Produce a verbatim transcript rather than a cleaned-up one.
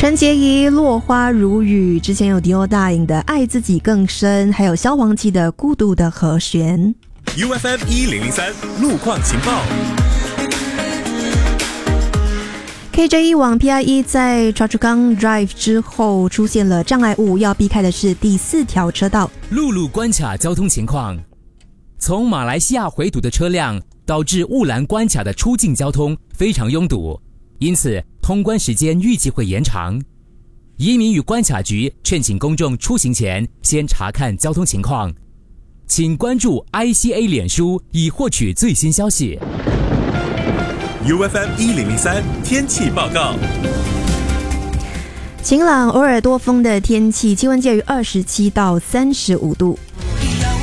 陈洁仪落花如雨，之前有迪欧大影的爱自己更深，还有萧煌奇的孤独的和弦。 U F M 一零零三路况情报。 K J 一 往 P I E 在 Choa Chu Kang Drive 之后出现了障碍物，要避开的是第四条车道。 陆路关卡交通情况，从马来西亚回堵的车辆导致雾兰关卡的出境交通非常拥堵，因此通关时间预计会延长。移民与关卡局劝请公众出行前先查看交通情况，请关注 I C A 脸书以获取最新消息。 U F M 一零零三天气报告。 晴朗偶尔多风的天气，气温介于二十七到三十五度。